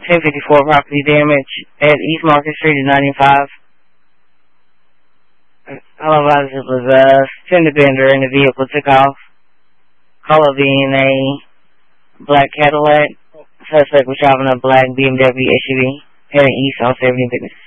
1054 property damage at East Market Street at 95. All of us was a fender bender and the vehicle took off. Color being a black Cadillac. Suspect was driving a black BMW SUV heading east on 70 Business.